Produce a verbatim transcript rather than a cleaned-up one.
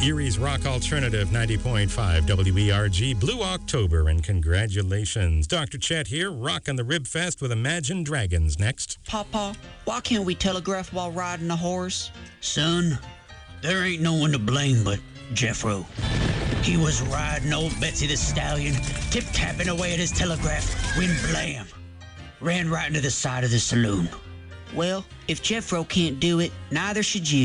Erie's Rock Alternative, ninety point five W E R G, Blue October, and congratulations. Doctor Chet here, rocking the Rib Fest with Imagine Dragons next. Papa, why can't we telegraph while riding a horse? Son, there ain't no one to blame but Jeffro. He was riding old Betsy the Stallion, tip-tapping away at his telegraph, when blam, ran right into the side of the saloon. Well, if Jeffro can't do it, neither should you.